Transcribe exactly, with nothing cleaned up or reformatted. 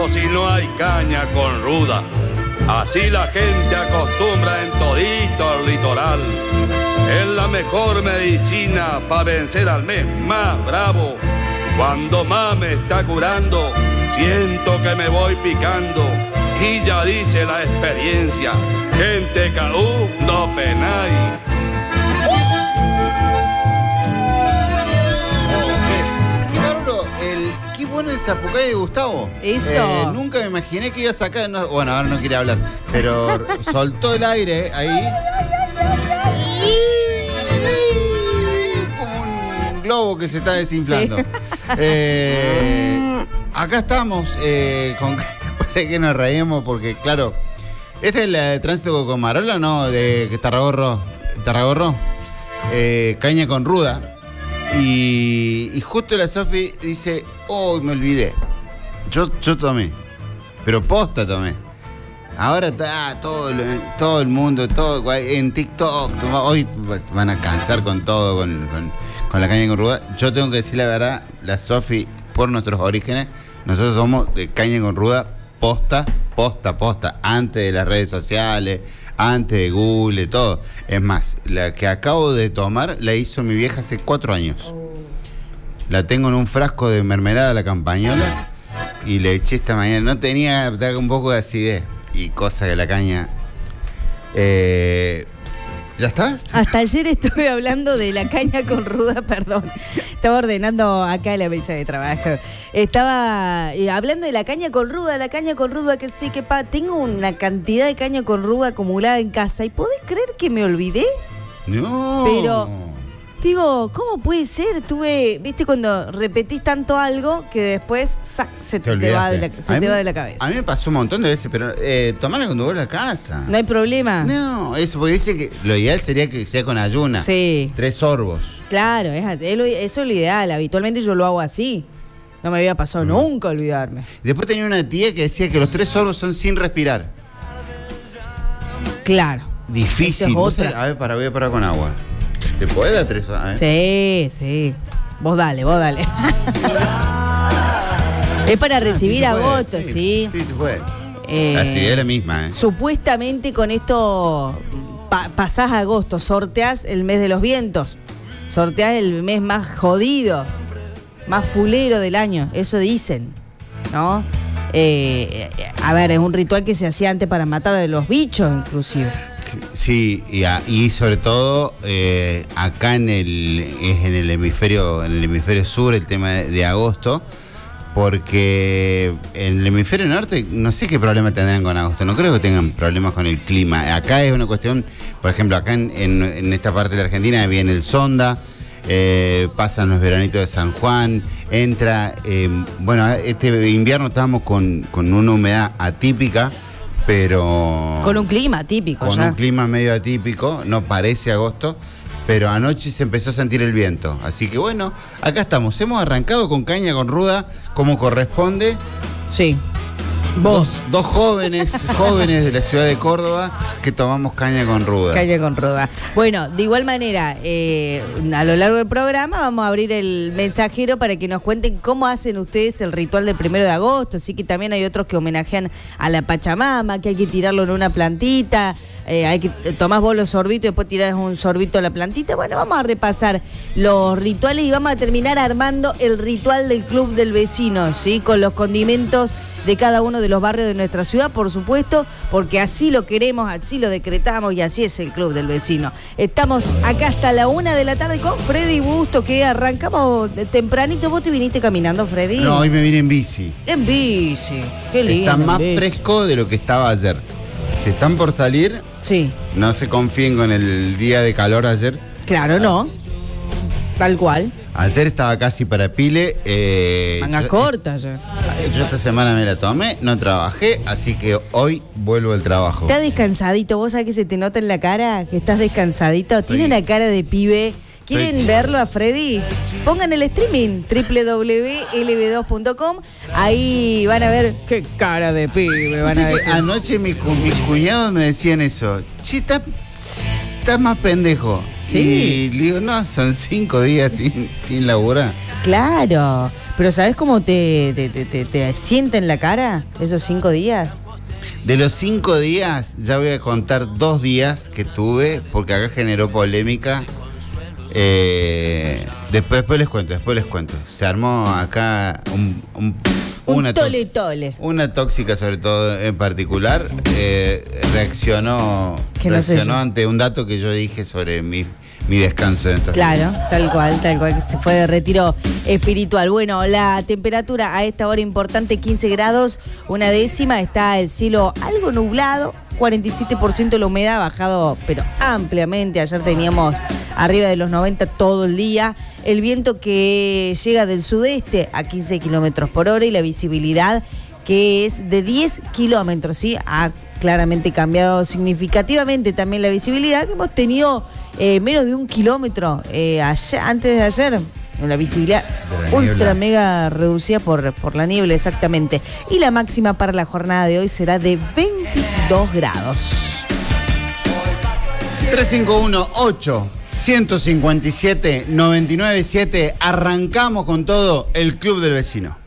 Pero si no hay caña con ruda, así la gente acostumbra en todito el litoral. Es la mejor medicina para vencer al mes más bravo. Cuando más me está curando, siento que me voy picando. Y ya dice la experiencia, gente calú no penáis. Qué bueno el zapucay de Gustavo. Eso. Eh, nunca me imaginé que iba a sacar. No, bueno, ahora no quiere hablar. Pero soltó el aire ahí. Como un globo que se está desinflando. Sí. Eh, acá estamos. Eh, con, pues es que nos reímos porque, claro. Este es el de tránsito con Marola, ¿no? De Tarragorro. Tarragorro. Eh, caña con ruda. Y, y justo la Sofi dice, oh, me olvidé. Yo, yo tomé, pero posta tomé. Ahora está todo, todo el mundo, todo en TikTok. Toma, hoy van a cansar con todo, con, con, con la caña con ruda. Yo tengo que decir la verdad, la Sofi, por nuestros orígenes, nosotros somos de caña con ruda posta, posta, posta, antes de las redes sociales, antes de Google, todo. Es más, la que acabo de tomar la hizo mi vieja hace cuatro años. Oh. La tengo en un frasco de mermelada la campañola y le eché esta mañana. No tenía un poco de acidez y cosa que la caña. Eh, ¿Ya está? Hasta ayer estuve hablando de la caña con ruda, perdón. Estaba ordenando acá la mesa de trabajo. Estaba eh, hablando de la caña con ruda, la caña con ruda, que sí, que pa. Tengo una cantidad de caña con ruda acumulada en casa. ¿Y podés creer que me olvidé? No. Pero, digo, ¿cómo puede ser? Tuve, viste, cuando repetís tanto algo que después sac, se, te, te, va de la, se te me, va de la cabeza. A mí me pasó un montón de veces, pero eh, tomala cuando vuelvas a casa. No hay problema. No, eso, porque dice que lo ideal sería que sea con ayuna. Sí. Tres sorbos. Claro, es, es lo, eso es lo ideal. Habitualmente yo lo hago así. No me había pasado mm. nunca olvidarme. Después tenía una tía que decía que los tres sorbos son sin respirar. Claro. Difícil. Es otra. A ver, para, voy a parar con agua. ¿Te podés dar tres sorbos? Sí, sí. Vos dale, vos dale. Es para recibir ah, sí agosto, sí. Sí, sí, se puede. Eh, Así es la misma, ¿eh? Supuestamente con esto pa pasás a agosto, sorteás el mes de los vientos, sorteás el mes más jodido, más fulero del año, eso dicen, ¿no? Eh, a ver, es un ritual que se hacía antes para matar a los bichos, inclusive. Sí, y, a, y sobre todo eh, acá en el es en el hemisferio en el hemisferio sur el tema de, de agosto. Porque en el hemisferio norte no sé qué problema tendrán con agosto, no creo que tengan problemas con el clima. Acá es una cuestión, por ejemplo, acá en, en, en esta parte de la Argentina viene el Sonda, eh, pasan los veranitos de San Juan, entra, eh, bueno, este invierno estábamos con, con una humedad atípica, pero... Con un clima atípico. Con ya. un clima medio atípico, no parece agosto. Pero anoche se empezó a sentir el viento. Así que bueno, acá estamos. Hemos arrancado con caña con ruda como corresponde. Sí. Vos. Dos, dos jóvenes, jóvenes de la ciudad de Córdoba que tomamos caña con ruda. Caña con ruda. Bueno, de igual manera, eh, a lo largo del programa vamos a abrir el mensajero para que nos cuenten cómo hacen ustedes el ritual del primero de agosto. Así que también hay otros que homenajean a la Pachamama, que hay que tirarlo en una plantita. Eh, hay que tomás vos los sorbitos y después tirás un sorbito a la plantita. Bueno, vamos a repasar los rituales y vamos a terminar armando el ritual del Club del Vecino, ¿sí? Con los condimentos de cada uno de los barrios de nuestra ciudad, por supuesto, porque así lo queremos, así lo decretamos y así es el Club del Vecino. Estamos acá hasta la una de la tarde con Freddy Busto, que arrancamos tempranito. ¿Vos te viniste caminando, Freddy? No, hoy me vine en bici. En bici, qué lindo. Está más fresco de lo que estaba ayer. Si están por salir, sí, no se confíen con el día de calor ayer. Claro, no. Tal cual. Ayer estaba casi para pile. Eh, Manga corta ayer. Yo esta semana me la tomé, no trabajé, así que hoy vuelvo al trabajo. ¿Estás descansadito? ¿Vos sabés que se te nota en la cara que estás descansadito? Tiene sí. Una cara de pibe. ¿Quieren sí. verlo a Freddy? Pongan el streaming, doble u doble u doble u punto l b dos punto com. Ahí van a ver qué cara de pibe van a ver. Anoche mis, mis cuñados me decían eso. Che, estás, estás más pendejo. Sí. Y le digo, no, son cinco días sin, sin laburar. Claro, pero ¿sabés cómo te, te, te, te, te sienta en la cara esos cinco días? De los cinco días, ya voy a contar dos días que tuve, porque acá generó polémica. Eh, después, después les cuento, después les cuento. Se armó acá un... un Un una tole tole. Una tóxica, sobre todo en particular, eh, reaccionó, Que no sé reaccionó yo. ante un dato que yo dije sobre mi, mi descanso dentro. Claro, tal cual, tal cual, que se fue de retiro espiritual. Bueno, la temperatura a esta hora importante, quince grados, una décima, está el cielo algo nublado, cuarenta y siete por ciento la humedad, bajado pero ampliamente. Ayer teníamos arriba de los noventa todo el día. El viento que llega del sudeste a quince kilómetros por hora y la visibilidad que es de diez kilómetros, ¿sí? Ha claramente cambiado significativamente también la visibilidad, que hemos tenido eh, menos de un kilómetro eh, ayer, antes de ayer. La visibilidad ultra mega reducida por, por la niebla, exactamente. Y la máxima para la jornada de hoy será de veintidós grados. tres cinco uno ocho uno cinco siete nueve nueve siete. Arrancamos con todo el Club del Vecino.